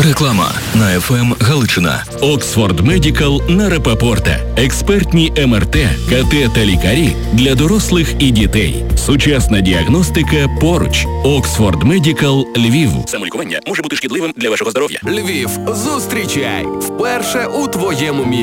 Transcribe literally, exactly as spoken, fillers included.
Реклама на еф ем Галичина. Оксфорд Медікал на Рапопорта. Експертні ем ер те, ка те та лікарі для дорослих і дітей. Сучасна діагностика поруч. Оксфорд Медікал Львів. Самолікування може бути шкідливим для вашого здоров'я. Львів, зустрічай! Вперше у твоєму місті.